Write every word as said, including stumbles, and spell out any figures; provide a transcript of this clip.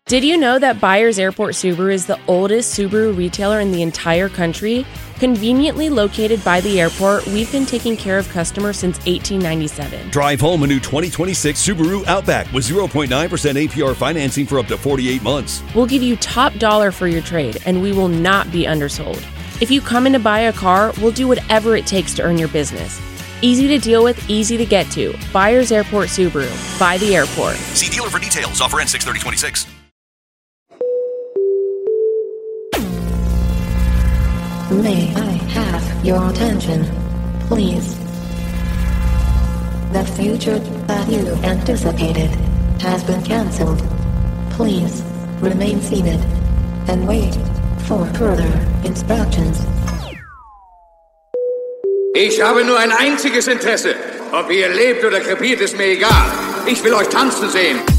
Did you know that Byers Airport Subaru is the oldest Subaru retailer in the entire country? Conveniently located by the airport, we've been taking care of customers since eighteen ninety-seven. Drive home a new twenty twenty-six Subaru Outback with zero point nine percent A P R financing for up to forty-eight months. We'll give you top dollar for your trade, and we will not be undersold. If you come in to buy a car, we'll do whatever it takes to earn your business. Easy to deal with, easy to get to. Byers Airport Subaru. By the airport. See dealer for details. Offer ends six thirty twenty-six. May I have your attention, please? The future that you anticipated has been cancelled. Please remain seated and wait for further instructions. Ich habe nur ein einziges Interesse. Ob ihr lebt oder krepiert, ist mir egal. Ich will euch tanzen sehen.